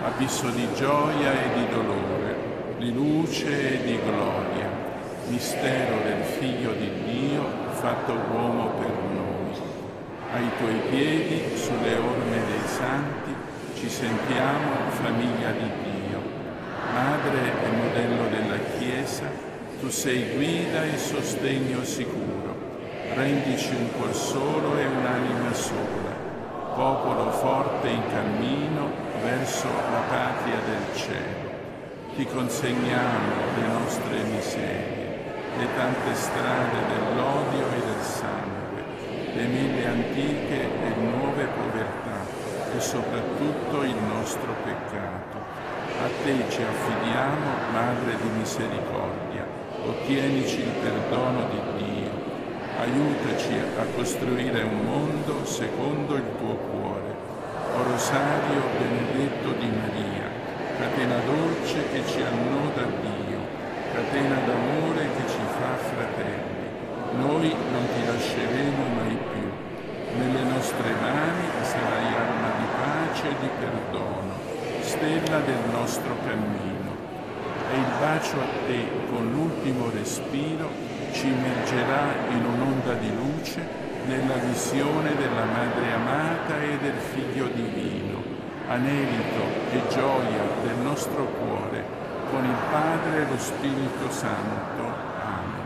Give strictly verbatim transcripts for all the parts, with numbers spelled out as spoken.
abisso di gioia e di dolore, di luce e di gloria, mistero del Figlio di Dio fatto uomo per noi. Ai tuoi piedi, sulle orme dei santi, ci sentiamo famiglia di Dio. Madre e modello della Chiesa, tu sei guida e sostegno sicuro. Rendici un cuor solo e un'anima sola, popolo forte in cammino verso la patria del cielo. Ti consegniamo le nostre miserie, le tante strade dell'odio e del sangue, le mille antiche e nuove povertà e soprattutto il nostro peccato. A te ci affidiamo, Madre di misericordia, ottienici il perdono di Dio. Aiutaci a costruire un mondo secondo il tuo cuore. O Rosario benedetto di Maria, catena dolce che ci annoda a Dio, catena d'amore che ci fa fratelli. Noi non ti lasceremo mai più. Nelle nostre mani sarai arma di pace e di perdono, stella del nostro cammino. E il bacio a te con l'ultimo respiro ci immergerà in un'onda di luce nella visione della Madre amata e del Figlio divino, anelito e gioia del nostro cuore, con il Padre e lo Spirito Santo. Amen.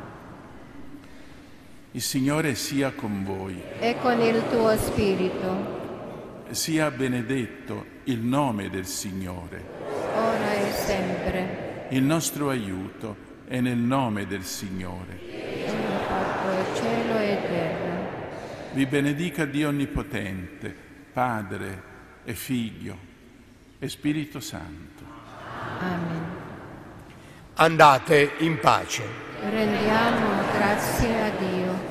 Il Signore sia con voi. E con il tuo spirito. Sia benedetto il nome del Signore. Ora e sempre. Il nostro aiuto è nel nome del Signore. Egli ha fatto cielo e terra. Vi benedica Dio Onnipotente, Padre e Figlio e Spirito Santo. Amen. Andate in pace. Rendiamo grazie a Dio.